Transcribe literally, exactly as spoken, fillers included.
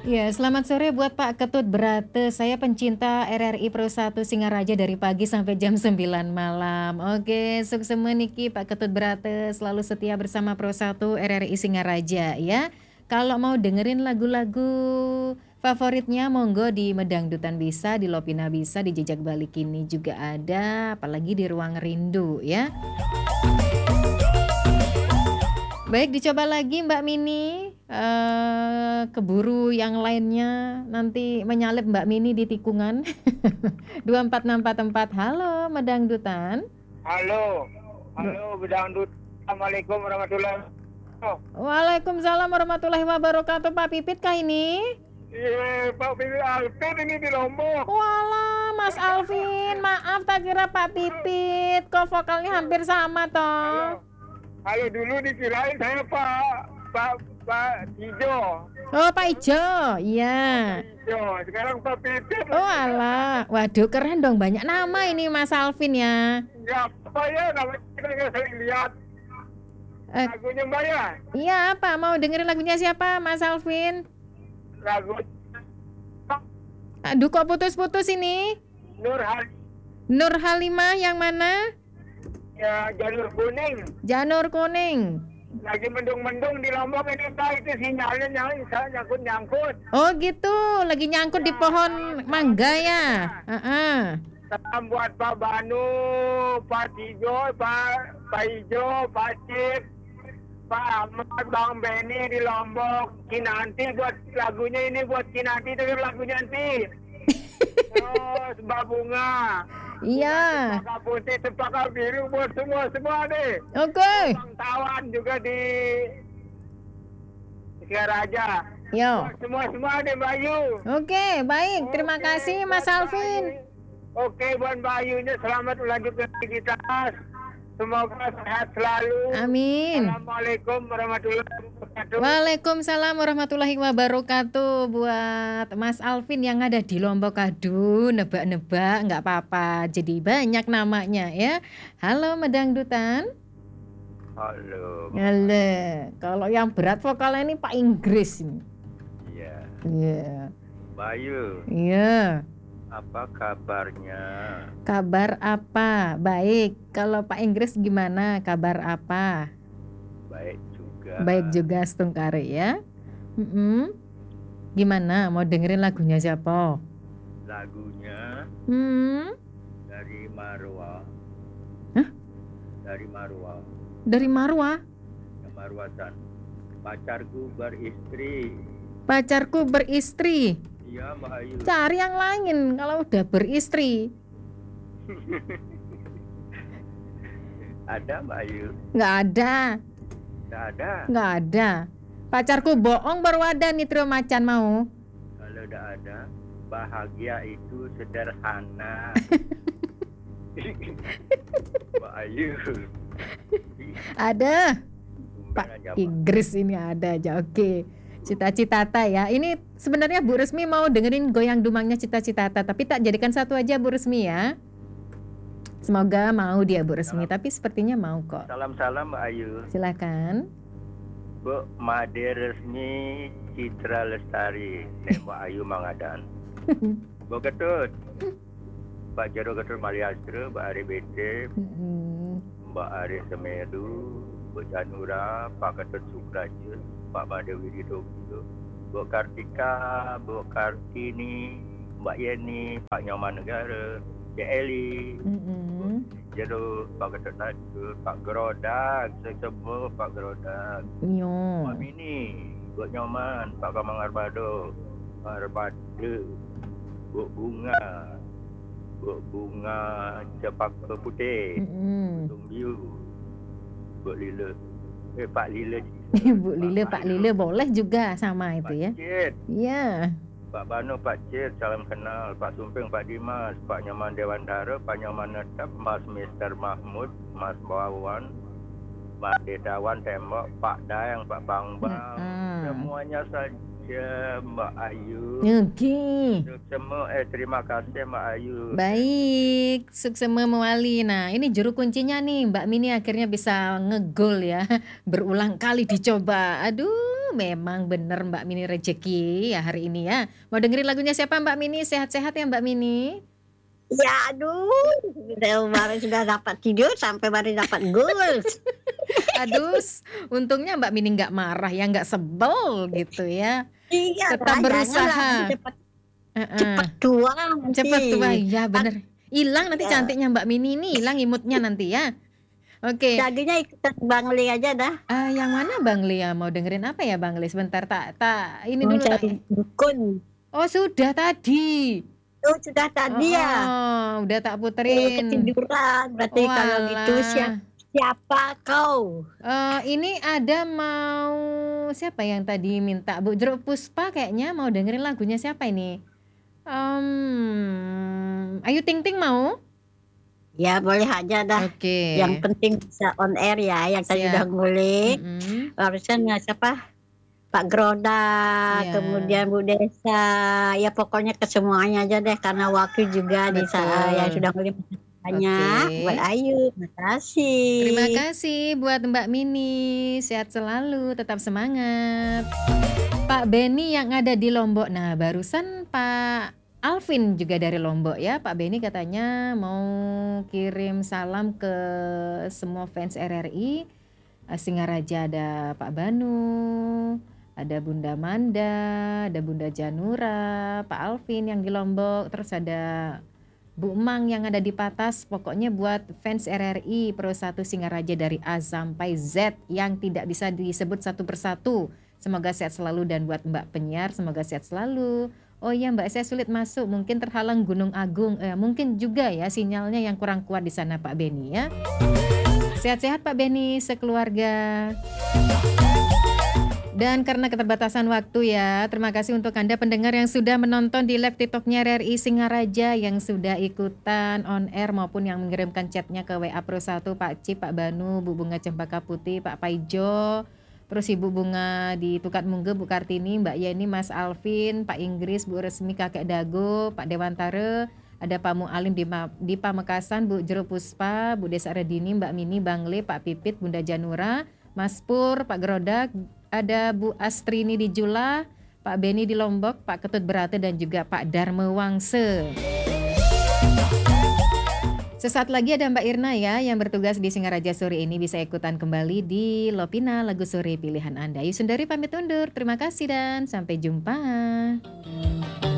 Ya, selamat sore buat Pak Ketut Brate. Saya pencinta R R I Pro satu Singaraja dari pagi sampai jam sembilan malam. Oke, suksema niki Pak Ketut Brate selalu setia bersama Pro satu R R I Singaraja ya. Kalau mau dengerin lagu-lagu favoritnya monggo di Medangdutan bisa, di Lopina bisa, di Jejak Balik ini juga ada, apalagi di Ruang Rindu ya. Baik, dicoba lagi Mbak Mini, eee, keburu yang lainnya nanti menyalip Mbak Mini di tikungan. dua empat enam empat empat, halo Medangdutan. Halo, Du halo Bedangdut. Assalamualaikum warahmatullahi wabarakatuh. Waalaikumsalam warahmatullahi wabarakatuh. Pak Pipit kah ini? Iya, Pak Pipit Alvin ini di Lombok. Walah, Mas Alvin, maaf tak kira Pak Pipit, kok vokalnya hampir sama Halo, toh. halo dulu dikirain saya Pak Pak Pak Ijo. Oh, Pak Ijo, iya. Ijo, sekarang Pak Pipit. Oh alah, waduh keren dong, banyak nama ini Mas Alvin ya. Ya apa ya namanya kita nggak sering lihat Eh, lagunya Mbak ya. iya apa? Mau dengerin lagunya siapa Mas Alvin? Lagu Aduh kok putus-putus ini? Nur Hal Nur Halimah yang mana? ya jalur kuning. Janur Kuning. Lagi mendung-mendung di Lombok ini Pak, itu sinyalnya nyang- nyangkut-nyangkut. Oh gitu, lagi nyangkut di pohon mangga ya. Heeh. Salam buat Pak Banu, Pak Tijo, Pak Pak Ijo, Pak Cip, Pak Ahmad, Bang Benny di Lombok. Kinanti buat lagunya ini buat Kinanti, denger lagunya nanti. Terus Mbak Bunga. Iya. Sepaka putih, sepaka biru buat semua-semua deh. Oke. Bang Tawan juga di Singaraja. Yo. Buat semua-semua deh Mbak Ayu. Oke, baik. Terima Oke, kasih Mas buat Mbak Alvin. Ayu. Oke, buat Mbak Ayunya selamat melanjutkan aktivitas. Semoga sehat selalu. Amin. Assalamualaikum warahmatullahi wabarakatuh. Waalaikumsalam warahmatullahi wabarakatuh. Buat Mas Alvin yang ada di Lombok, aduh nebak-nebak nggak apa-apa. Jadi banyak namanya ya. Halo Medangdutan. Halo. Halo. Kalau yang berat vokalnya ini Pak Inggris ini. Iya. Iya. Bayu, Iya. apa kabarnya? Kabar apa? Baik. Kalau Pak Inggris gimana? Kabar apa? Baik juga. Baik juga Stungkare ya. Mm-mm. Gimana? Mau dengerin lagunya siapa? Lagunya Hmm? dari Marwa. Hah? Dari Marwa. Dari Marwa. Yang Marwatan. Pacarku beristri. Pacarku beristri. Iya, Mbak Ayu. Cari yang lain kalau udah beristri. Ada Mbak Ayu? Nggak ada. Tidak ada. Nggak ada. Pacarku bohong baru ada Nitro Macan mau. Kalau tidak ada, bahagia itu sederhana. Mbak Ayu. Ada. Tumben Pak aja, Mbak. Inggris ini ada aja. Oke. Cita-citata ya. Ini sebenarnya Bu Resmi mau dengerin goyang dumangnya Cita-citata, tapi tak jadikan satu aja Bu Resmi ya. Semoga mau dia Bu Resmi, Salam. tapi sepertinya mau kok. Salam-salam Mbak Ayu. Silakan. Bu Made Resmi Citra Lestari. Nek Mbak Ayu Mangadan. Bu Ketut. Pak Jero Ketut Maliastra, Mbak Ari B T, Mm-mm. Mbak Ari Semeru, Bu Janura, Pak Ketut Sukraja, Pak Made Wididodo, Bu Kartika, Bu Kartini, Mbak Yeni, Pak Nyoman Negara, Cik Eli, Mm-mm. Jero, Pak Ketut Najur, Pak Gerodak, semua Pak Gerodak, Yo. Pak Mini, Bu Nyoman, Pak Kamang Arbado, Pak Arbado, Bu Bunga, Bu Bunga Cepaka Putih, Mm-mm. Tung Biu, Bu Lila, eh Pak Lila, Bu Lila, Pak Lila boleh juga sama Pak itu ya. Cid, Iya. Pak Banu, Pak Cid, salam kenal, Pak Sumping, Pak Dimas, Pak Nyoman Dewantara, Pak Nyoman Netap, Mas Mister Mahmud, Mas Bawan, Mas Dedawan Tembok, Pak Dayang, Pak Bang Bang, Mm-mm. semuanya saja Mbak Ayu. Oke. Semua eh terima kasih Mbak Ayu. Baik, suksema mewali. Nah, ini juru kuncinya nih, Mbak Mini akhirnya bisa ngegol ya. Berulang kali dicoba. Aduh, memang bener Mbak Mini rezeki ya hari ini ya. Mau dengerin lagunya siapa Mbak Mini? Sehat-sehat ya Mbak Mini? Ya aduh, udah baru sudah dapat tidur sampai baru dapat goals. Aduh, untungnya Mbak Mini nggak marah ya, nggak sebel gitu ya. Iya, Tetap lah, berusaha. janganlah cepat Heeh. cepat tua nanti. Cepat tua, ya bener. Hilang nanti Ya. cantiknya Mbak Mini ini, hilang imutnya nanti ya. Oke. Jadinya ikutan Bang Li aja dah. Ah, yang mana Bang Lia? Mau dengerin apa ya Bang Lia? Sebentar tak tak ini Mau dulu tak. cari dukun. Oh, sudah tadi. Oh sudah tadi ya. Oh, udah tak Eh, puterin. ketiduran. Berarti Oh, kalau gitu alah. siapa, siapa kau? Eh, ini ada mau siapa yang tadi minta Bu Jeruk Puspa kayaknya mau dengerin lagunya siapa ini? Em, Ayu Ting Ting mau? Ya boleh aja dah. Oke. Yang penting bisa on air ya. Yang tadi Siap. udah ngulik. Mm-mm. Barusan nggak siapa? Pak Groda, Iya. kemudian Bu Desa, ya pokoknya ke semuanya aja deh karena waktu juga di saat Betul. yang sudah mulai banyak. Oke. Buat Ayu, terima kasih. Terima kasih buat Mbak Mini. Sehat selalu, tetap semangat. Pak Beni yang ada di Lombok. Nah, barusan Pak Alvin juga dari Lombok ya. Pak Beni katanya mau kirim salam ke semua fans R R I. Eh, Singaraja ada Pak Banu, ada Bunda Manda, ada Bunda Janura, Pak Alvin yang di Lombok, terus ada Bu Emang yang ada di Patas. Pokoknya buat fans R R I Pro satu Singaraja dari A sampai Z yang tidak bisa disebut satu persatu. Semoga sehat selalu, dan buat Mbak penyiar semoga sehat selalu. Oh iya Mbak, saya sulit masuk, mungkin terhalang Gunung Agung. Eh, mungkin juga ya sinyalnya yang kurang kuat di sana Pak Beni ya. Sehat-sehat Pak Beni sekeluarga. Dan karena keterbatasan waktu ya, terima kasih untuk Anda pendengar yang sudah menonton di live TikToknya R R I Singaraja, yang sudah ikutan on air maupun yang mengirimkan chatnya ke W A Pro satu, Pak Cip, Pak Banu, Bu Bunga Cempaka Putih, Pak Paijo, terus Ibu Bunga di Tukat Mungge, Bu Kartini, Mbak Yeni, Mas Alvin, Pak Inggris, Bu Resmi Kakek Dago, Pak Dewantara, ada Pak Mualim di, Ma- di Pamekasan, Bu Jeruk Puspa, Bu Desa Redini, Mbak Mini, Bang Le, Pak Pipit, Bunda Janura, Mas Pur, Pak Gerodak, ada Bu Astrini di Jula, Pak Beni di Lombok, Pak Ketut Berate, dan juga Pak Dharma Wangse. Sesaat lagi ada Mbak Irna ya yang bertugas di Singaraja sore ini, bisa ikutan kembali di Lopina lagu sore pilihan Anda. Yusundari pamit undur, terima kasih dan sampai jumpa.